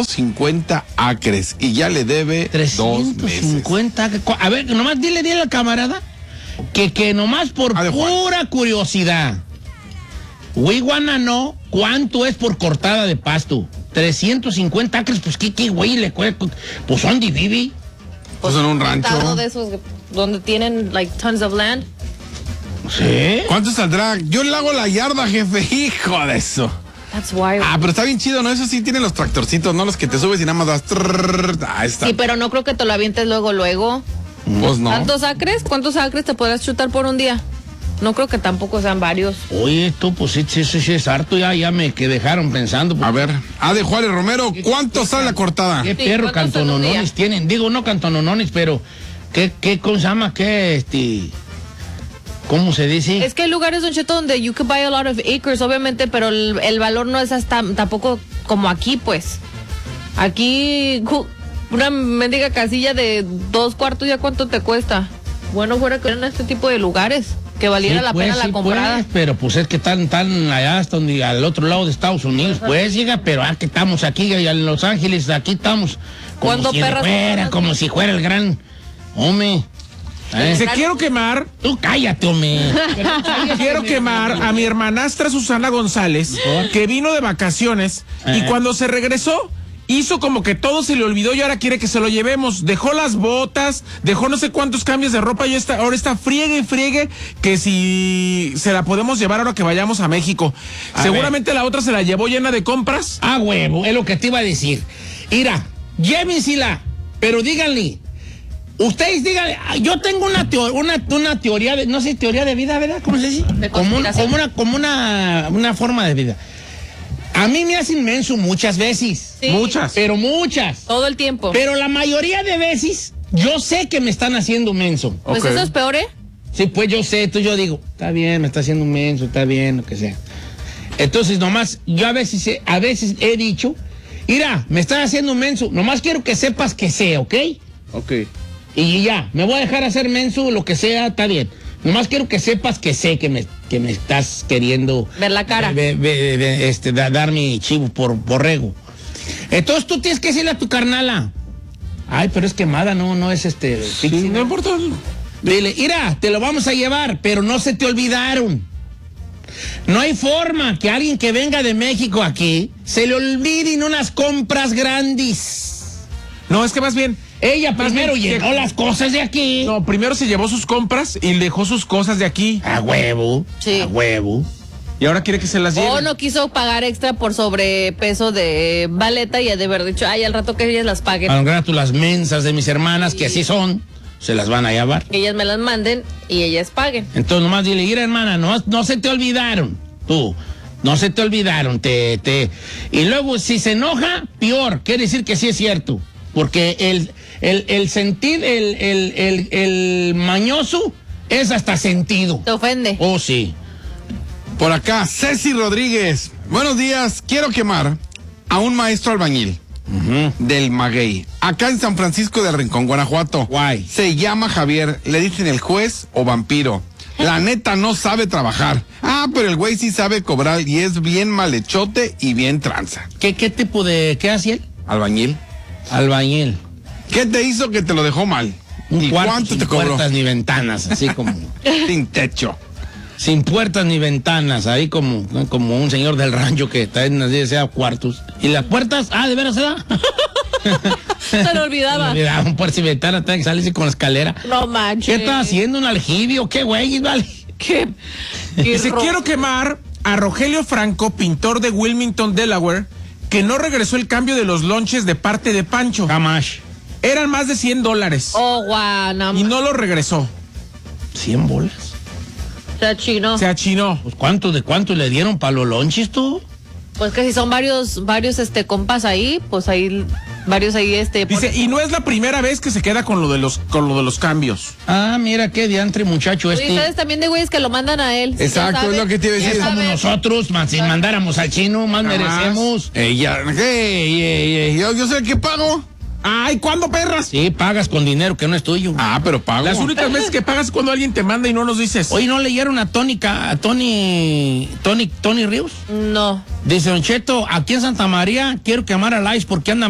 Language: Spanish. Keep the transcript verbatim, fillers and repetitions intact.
trescientos cincuenta acres y ya le debe trescientos cincuenta dos acres. A ver, nomás dile, dile al camarada que, que nomás por ah, pura curiosidad, we wanna know cuánto es por cortada de pasto. trescientos cincuenta acres, pues qué, qué güey le cuesta. Pues ¿dónde vive? Pues en un rancho. De esos donde tienen like tons of land. ¿Sí? ¿Cuánto saldrá? Yo le hago la yarda, jefe. Hijo de eso. That's wild. Ah, pero está bien chido, ¿no? Eso sí tienen los tractorcitos, ¿no? Los que te subes y nada más das. Trrr, ahí está. Sí, pero no creo que te lo avientes luego, luego. Pues no. ¿Cuántos acres? ¿Cuántos acres te podrás chutar por un día? No creo que tampoco sean varios. Oye, tú, pues sí, sí, sí, sí es harto. Ya, ya me que dejaron pensando. Pues. A ver, A de Juárez Romero, ¿cuánto sale la cortada? ¿Qué Sí, perro ¿cuántos cantononones tienen? Digo, no cantononones, pero ¿qué, qué, cómo se llama? ¿Qué, este, cómo se dice? Es que hay lugares, Don Cheto, donde you could buy a lot of acres, obviamente, pero el, el valor no es hasta tampoco como aquí, pues. Aquí, una mendiga casilla de dos cuartos, ¿ya cuánto te cuesta? Bueno, fuera que en este tipo de lugares, que valiera Sí, la pues, pena la sí, comprada. pues, pero pues es que están, están allá hasta donde, al otro lado de Estados Unidos, pues, llega, pero aquí estamos aquí, en Los Ángeles, aquí estamos. Como ¿Cuándo si perras fuera, son? como si fuera el gran hombre. ¿Eh? Se quiero quemar, Tú cállate, hombre. quiero quemar a mi hermanastra Susana González, que vino de vacaciones y Ajá. cuando se regresó, hizo como que todo se le olvidó y ahora quiere que se lo llevemos. Dejó las botas, dejó no sé cuántos cambios de ropa y está, ahora está friegue y friegue que si se la podemos llevar ahora que vayamos a México. A Seguramente la otra se la llevó llena de compras. Ah, huevo, es lo que te iba a decir. Mira, llévensela, pero díganle. Ustedes díganle, yo tengo una, teo, una, una teoría, de, no sé, teoría de vida, ¿verdad? ¿Cómo se dice? De como, un, conspiración. como, una, como una, una forma de vida. A mí me hacen menso muchas veces. Sí. Muchas. Pero muchas. Todo el tiempo. Pero la mayoría de veces, yo sé que me están haciendo menso. Pues Ok. eso es peor, ¿eh? Sí, pues yo sé, entonces yo digo, está bien, me está haciendo un menso, está bien, lo que sea. Entonces, nomás, yo a veces, he- a veces he dicho, mira, me están haciendo un menso, nomás quiero que sepas que sé, ¿ok? Ok. Y ya, me voy a dejar hacer menso, lo que sea, está bien. Nomás quiero que sepas que sé que me, que me estás queriendo... Ver la cara. ve- ve- ve- este, da- dar mi chivo por borrego. Entonces tú tienes que decirle a tu carnala, ay, pero es quemada, no, no es este... Sí, no importa. Dile, mira, te lo vamos a llevar, pero no se te olvidaron. No hay forma que alguien que venga de México aquí se le olviden unas compras grandes. No, es que más bien... Ella Más primero bien, llenó que- las cosas de aquí. No, primero se llevó sus compras y dejó sus cosas de aquí. A huevo, Sí. a huevo. Y ahora quiere que se las lleve. O no quiso pagar extra por sobrepeso de baleta y ha de haber dicho, ay, al rato que ellas las paguen, A lo grato las mensas de mis hermanas, que así son, se las van a llevar. que ellas me las manden y ellas paguen. Entonces nomás dile, mira hermana, no, no se te olvidaron, tú, no se te olvidaron, te, te... Y luego si se enoja, peor, quiere decir que sí es cierto, porque el, el, el sentir, el, el, el, el mañoso es hasta sentido. Te ofende. Oh, sí. Por acá, Ceci Rodríguez. Buenos días, quiero quemar a un maestro albañil Uh-huh. del Maguey, acá en San Francisco del Rincón, Guanajuato. Guay. Se llama Javier, le dicen el juez o vampiro. La neta no sabe trabajar. Ah, pero el güey sí sabe cobrar y es bien malhechote y bien tranza. ¿Qué, qué tipo de, qué hacía él? Albañil. Albañil. ¿Qué te hizo que te lo dejó mal? Un ¿Y cuarto cuánto sin te cobró? puertas ni ventanas, así como... Sin techo. Sin puertas ni ventanas, ahí como, como un señor del rancho que está en sea cuartos. Y las puertas, ah, ¿de veras se da? Se lo olvidaba. Mira, un puertas y ventanas, tiene que salirse con la escalera. No manches. ¿Qué está haciendo? ¿Un aljibio? ¿Qué güey, vale? ¿Qué? Dice, quiero quemar a Rogelio Franco, pintor de Wilmington, Delaware, que no regresó el cambio de los lonches de parte de Pancho. Camash. Eran más de cien dólares. Oh, guau, no, Y no lo regresó. ¿Cien bolas? sea chino. Se achinó. Pues ¿cuánto de cuánto le dieron para los lonches tú? Pues que si son varios, varios este compas ahí, pues ahí, varios ahí este. Dice, ponen- y no es la primera vez que se queda con lo de los, con lo de los cambios. Ah, mira qué diantre muchacho Oye, este. ¿sabes también de güeyes que lo mandan a él? Exacto, Ya saben, es lo que te iba a ya decir. Es como saben. nosotros, man, si mandáramos al chino, más Jamás. merecemos. Ella, hey, hey, hey, yo, yo sé el que pago. Ay, ¿cuándo, perras? Sí, pagas con dinero que no es tuyo. Ah, pero pago. Las únicas veces que pagas es cuando alguien te manda y no nos dices. Hoy no leyeron a Tony, Ca- a Tony, Tony, Tony Ríos. No. Dice Don Cheto, aquí en Santa María quiero quemar a Lais porque andan